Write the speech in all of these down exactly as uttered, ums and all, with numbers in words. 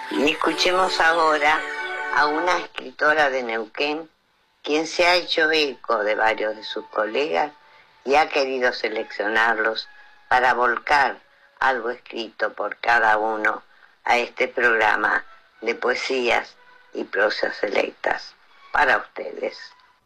Y escuchemos ahora a una escritora de Neuquén, quien se ha hecho eco de varios de sus colegas y ha querido seleccionarlos para volcar algo escrito por cada uno a este programa de poesías y prosas selectas para ustedes.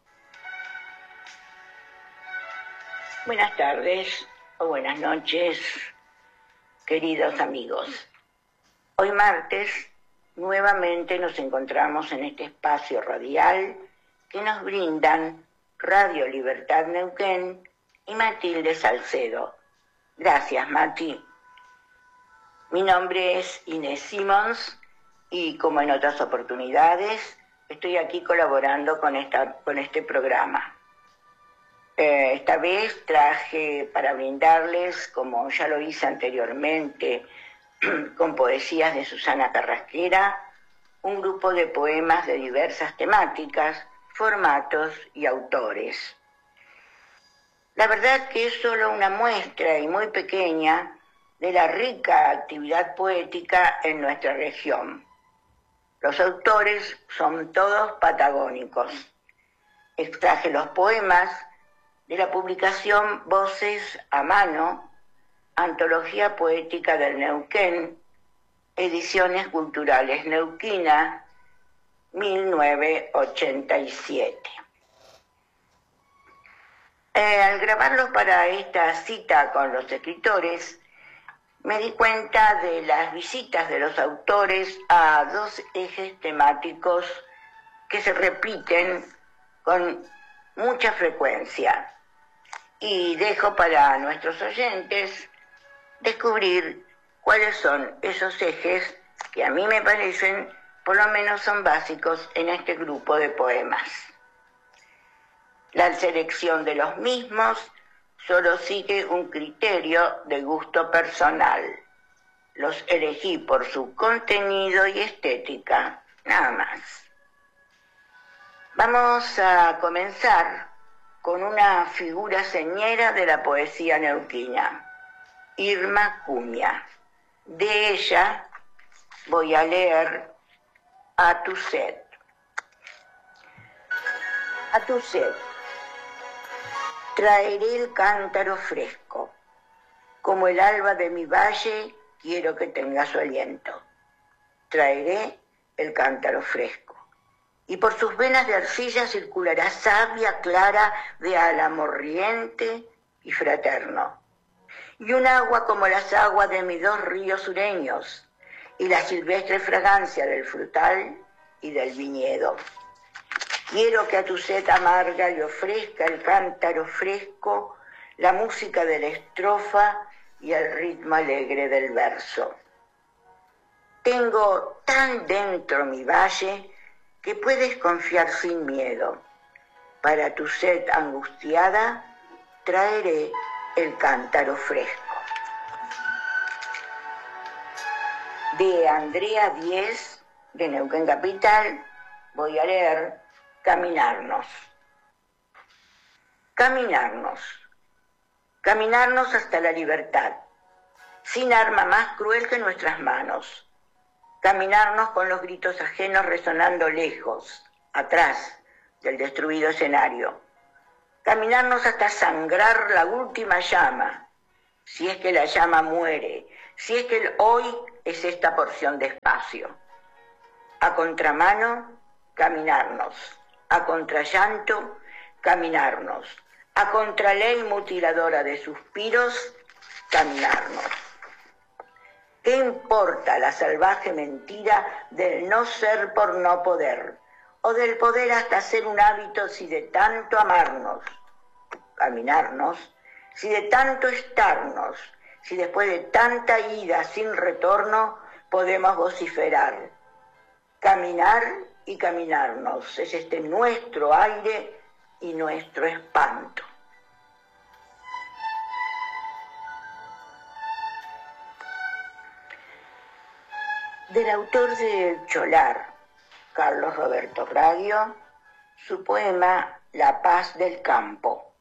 Buenas tardes o buenas noches, queridos amigos. Hoy martes nuevamente nos encontramos en este espacio radial que nos brindan Radio Libertad Neuquén y Matilde Salcedo. Gracias, Mati. Mi nombre es Inés Simons y, como en otras oportunidades, estoy aquí colaborando con, esta, con este programa. Eh, esta vez traje para brindarles, como ya lo hice anteriormente, con poesías de Susana Carrasquera, un grupo de poemas de diversas temáticas, formatos y autores. La verdad que es solo una muestra y muy pequeña de la rica actividad poética en nuestra región. Los autores son todos patagónicos. Extraje los poemas de la publicación Voces a Mano, Antología Poética del Neuquén, Ediciones Culturales Neuquina, mil novecientos ochenta y siete. Eh, al grabarlos para esta cita con los escritores, me di cuenta de las visitas de los autores a dos ejes temáticos que se repiten con mucha frecuencia. Y dejo para nuestros oyentes descubrir cuáles son esos ejes que a mí me parecen, por lo menos son básicos en este grupo de poemas. La selección de los mismos solo sigue un criterio de gusto personal. Los elegí por su contenido y estética, nada más. Vamos a comenzar con una figura señera de la poesía neuquina, Irma Cumia. De ella voy a leer A tu sed. A tu sed. Traeré el cántaro fresco. Como el alba de mi valle, quiero que tenga su aliento. Traeré el cántaro fresco. Y por sus venas de arcilla circulará savia clara de álamo riente y fraterno. Y un agua como las aguas de mis dos ríos sureños, y la silvestre fragancia del frutal y del viñedo. Quiero que a tu sed amarga le ofrezca el cántaro fresco, la música de la estrofa y el ritmo alegre del verso. Tengo tan dentro mi valle que puedes confiar sin miedo. Para tu sed angustiada traeré el cántaro fresco. De Andrea Diez, de Neuquén Capital, voy a leer Caminarnos. Caminarnos. Caminarnos hasta la libertad, sin arma más cruel que nuestras manos. Caminarnos con los gritos ajenos resonando lejos, atrás del destruido escenario. Caminarnos hasta sangrar la última llama, si es que la llama muere, si es que el hoy es esta porción de espacio. A contramano, caminarnos. A contrallanto, caminarnos. A contraley mutiladora de suspiros, caminarnos. ¿Qué importa la salvaje mentira del no ser por no poder? O del poder hasta ser un hábito si de tanto amarnos, caminarnos, si de tanto estarnos, si después de tanta ida sin retorno podemos vociferar. Caminar y caminarnos, es este nuestro aire y nuestro espanto. Del autor de El Cholar, Carlos Roberto Braguio, su poema La paz del campo.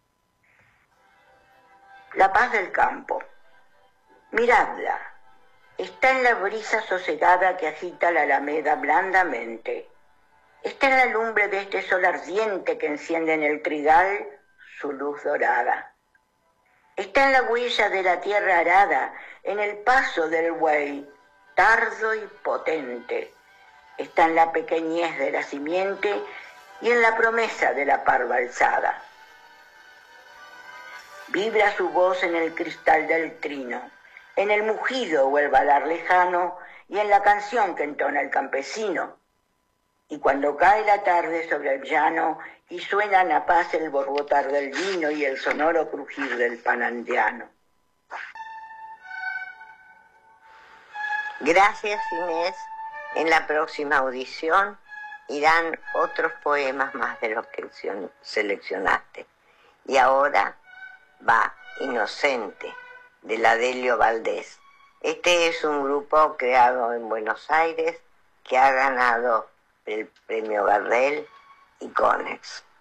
La paz del campo. Miradla, está en la brisa sosegada que agita la alameda blandamente. Está en la lumbre de este sol ardiente que enciende en el trigal su luz dorada. Está en la huella de la tierra arada, en el paso del buey, tardo y potente. Está en la pequeñez de la simiente y en la promesa de la parva alzada. Vibra su voz en el cristal del trino, en el mugido o el balar lejano y en la canción que entona el campesino. Y cuando cae la tarde sobre el llano y suenan a paz el borbotar del vino y el sonoro crujir del pan andiano. Gracias, Inés. En la próxima audición irán otros poemas más de los que seleccionaste. Y ahora va Inocente, de la Delio Valdés. Este es un grupo creado en Buenos Aires que ha ganado el premio Gardel y Konex.